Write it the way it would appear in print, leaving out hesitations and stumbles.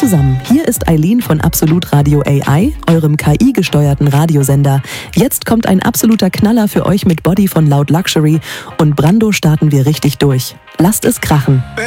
zusammen, hier ist Eileen von Absolut Radio AI, eurem KI-gesteuerten Radiosender. Jetzt kommt ein absoluter Knaller für euch mit Body von Loud Luxury und Brando starten wir richtig durch. Lasst es krachen.